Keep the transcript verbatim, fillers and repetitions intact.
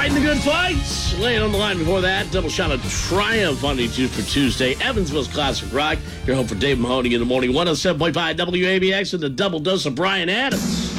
Fighting the good fights. Laying on the line before that, double shot of Triumph on you for Tuesday. Evansville's Classic Rock. You're home for Dave Mahoney in the morning. one oh seven point five W A B X and the double dose of Brian Adams.